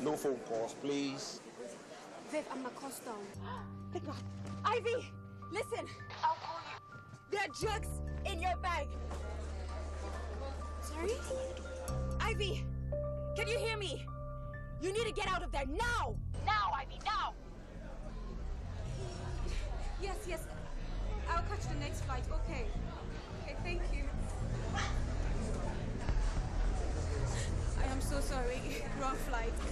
No phone calls, please. Viv, I'm a custom. Thank God. Ivy, listen. I'll call you. There are drugs in your bag. Sorry? Ivy, can you hear me? You need to get out of there now. Now, Ivy, now. Yes. I'll catch the next flight. Okay, thank you. I am so sorry. Wrong flight.